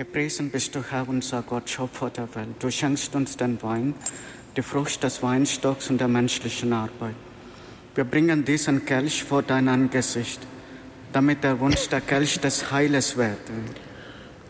Gepriesen bist du, Herr, unser Gott, Schöpfer der Welt. Du schenkst uns den Wein, die Frucht des Weinstocks und der menschlichen Arbeit. Wir bringen diesen Kelch vor dein Angesicht, damit er uns der Kelch des Heiles werde.